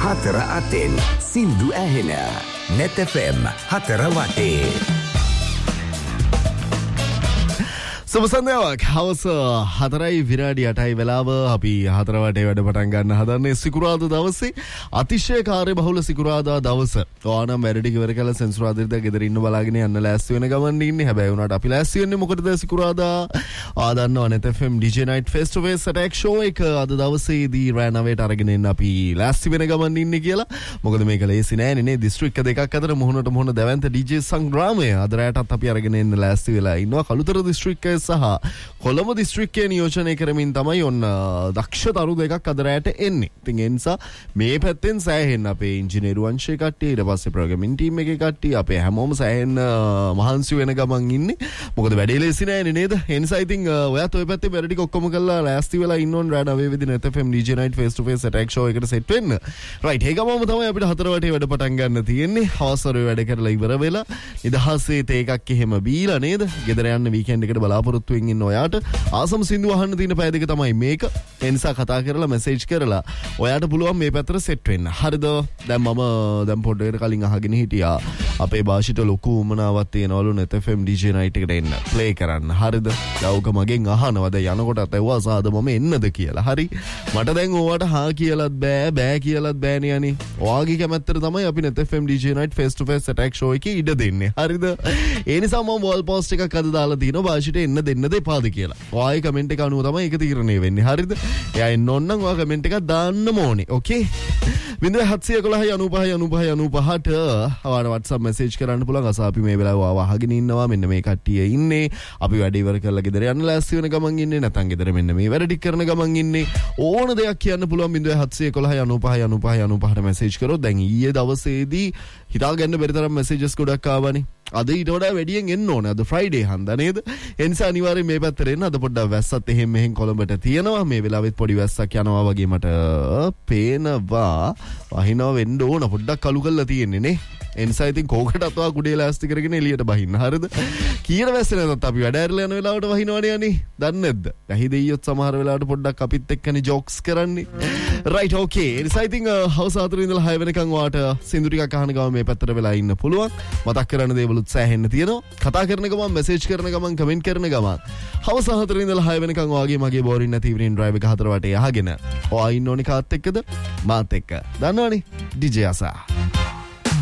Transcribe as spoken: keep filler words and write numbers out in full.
හතර අතෙන් සින්දු ඇහෙන net F M හතර වටේ. සුබසන්ධ්‍යාවක් හවස හතරයි විනාඩි අටයි වෙලාව අපි හතර වටේ වැඩ පටන් ගන්න හදන්නේ සිකුරාදා දවසේ අතිශය කාර්යබහුල සිකුරාදා දවස. ඔයානම් වැඩ ටික ඉවර කළා සෙන්සුරාදාට ගෙදර ඉන්න බලාගෙන යන්න ලෑස්ති වෙන ගමන් ඉන්නේ. හැබැයි උනාට අපි ලෑස්ති වෙන්නේ මොකටද සිකුරාදා? ආ දන්නවා net F M D J Night Face to Face Attack Show එක අද දවසේදී රෑ නවයට අරගෙන එන්න අපි ලෑස්ති වෙන ගමන් ඉන්නේ කියලා. මොකද මේක ලේසි නෑනේ නේ. දිස්ත්‍රික්ක දෙකක් අතර මුහුණට මුහුණ දැවැන්ත D J සංග්‍රාමය අද රෑටත් අපි අරගෙන එන්න ලෑස්ති වෙලා ඉන්නවා. කළුතර දිස්ත්‍රික්කය සහ කොළඹ දිස්ත්‍රික්කයේ නියෝජනය කරමින් තමයි ඔන්න දක්ෂ තරු දෙකක් අද රැට එන්නේ. ඉතින් ඒ නිසා මේ පැත්තෙන් සෑහෙන්න අපේ ඉංජිනේරු අංශයේ කට්ටිය ඊට පස්සේ ප්‍රෝග්‍රෑමින් ටීම් එකේ කට්ටිය අපේ හැමෝම සෑහෙන්න මහන්සි වෙන ගමන් ඉන්නේ. මොකද වැඩේ ලේසි නෑනේ නේද? ඒ නිසා ඉතින් ඔයත් ඔය පැත්තේ වැඩ ටික ඔක්කොම කරලා ලෑස්ති වෙලා ඉන්න ඕන රෑ නවය වෙදි net F M D J Night Face to Face Attack Show එකට සෙට් වෙන්න. රයිට් ඒ ගමම තමයි අපිට හතර වටේ වැඩ පටන් ගන්න තියෙන්නේ. හවසර වැඩ කරලා ඉවර වෙලා නිදහසේ තේ එකක් එහෙම බීලා නේද? ගෙදර යන්න වීකෙන්ඩ් එකට බලාපොරොත්තු වෙමින් ඉන්න ඔයාට ආසම සින්දු අහන්න තියෙන පැය දෙක තමයි මේක. ඒ නිසා කතා කරලා මැසේජ් කරලා ඔයාට පුළුවන් මේ පැත්තට සෙට් වෙන්න. හරිද? දැන් මම දැන් පොඩ්ඩකට කලින් අහගෙන හිටියා අපේ භාෂිත ලොකු උමනාවක් තියනවලු net F M D J Night එකට එන්න ප්ලේ කරන්න. හරිද? දවුක මගෙන් අහනවා දැන් යනකොටත් ඇහුවා සාද මම එන්නද කියලා. හරි. මට දැන් ඕවට හා කියලාත් බෑ බෑ කියලාත් බෑනේ යන්නේ. ඔයාගේ කැමැත්තට තමයි අපි net F M D J Night Face to Face Attack Show එකේ ඉඩ දෙන්නේ. හරිද? ඒ නිසා මම වෝල් පෝස්ට් එකක් අද දාලා තිනවා භාෂිත එන්න දෙන්න දෙපාද කියලා. ඔයාගේ කමෙන්ට් එක අනුව තමයි ඒක තීරණය වෙන්නේ. හරිද? එයා එන්න ඕන නම් ඔයා කමෙන්ට් එකක් දාන්න ඕනේ. ඕකේ? වින්දු හත්සිය එකොළහයි අනූපහයි අනූපහයි අනූපහට ඔයාට WhatsApp message කරන්න පුළුවන්. අස අපි මේ වෙලාව ඔයාව අහගෙන ඉන්නවා. මෙන්න මේ කට්ටිය ඉන්නේ. අපි වැඩ ඉවර කරලා ගෙදර යන්න ලෑස්ති වෙන ගමන් ඉන්නේ. නැත්නම් ගෙදර මෙන්න මේ වැඩ ටික කරන ගමන් ඉන්නේ. ඕන දෙයක් කියන්න පුළුවන්. වින්දු හත්සිය එකොළහයි අනූපහයි අනූපහයි අනූපහට message කරොත් දැන් ඊයේ දවසේදී හිතා ගන්න බැරි තරම් messages ගොඩක් ආවනේ. අද ඊට වඩා වැඩියෙන් එන්න ඕනේ. අද ෆ්‍රයිඩේ හන්දා නේද? ඒ නිසා අනිවාර්යයෙන් මේ පැත්තට එන්න. අද පොඩ්ඩක් වැස්සත් එහෙම මෙහෙන් කොළඹට තියෙනවා. මේ වෙලාවෙත් පොඩි වැස්සක් යනවා වගේ මට පේනවා. වහිනවා වෙන්න ඕන. පොඩ්ඩක් කළු කරලා තියෙන්නේ නේ. ඒ නිසා ඉතින් කෝකටත් වා කුඩේ ලෑස්ති කරගෙන එළියට බහින්න. හරිද? කීර වැස්ස නැතත් අපි වැඩ ඇරලා යන වෙලාවට වහිනවනේ යන්නේ. දන්නේ නැද්ද? ඇහි දෙයියොත් සමහර වෙලාවට පොඩ්ඩක් අපිත් එක්කනේ ජෝක්ස් කරන්නේ. රයිට් ඕකේ. ඒ නිසා ඉතින් හවස හතර ඉඳලා හය වෙනකන් වාට සින්දු ටිකක් අහන ගම මේ පැත්තට වෙලා ඉන්න පුළුවන්. මතක් කරන්න දේවලුත් සෑහෙන්න තියෙනවා. කතා කරන ගමන් මැසේජ් කරන ගමන් කමෙන්ට් කරන ගමන් හවස හතර ඉඳලා හය වෙනකන් වාගේ මගේ බෝරින් නැති ඉවනින් ඩ්‍රයිව් එක හතර වටේ අහගෙන ඔයා ඉන්න ඕනේ කාත් එක්කද? මාත් එක්ක. දන්නවනේ? D J අසා